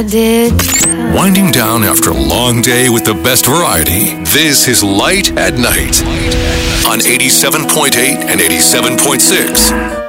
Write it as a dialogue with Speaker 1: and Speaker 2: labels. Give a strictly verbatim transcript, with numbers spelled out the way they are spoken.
Speaker 1: I did.
Speaker 2: Winding down after a long day with the best variety. This is Light at Night on eighty-seven point eight and eighty-seven point six.